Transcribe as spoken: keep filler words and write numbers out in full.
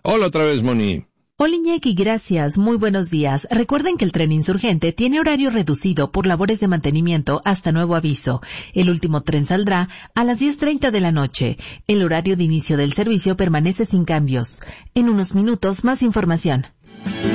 Hola otra vez, Moni. Hola Iñaki, gracias. Muy buenos días. Recuerden que el tren Insurgente tiene horario reducido por labores de mantenimiento hasta nuevo aviso. El último tren saldrá a las diez treinta de la noche. El horario de inicio del servicio permanece sin cambios. En unos minutos, más información.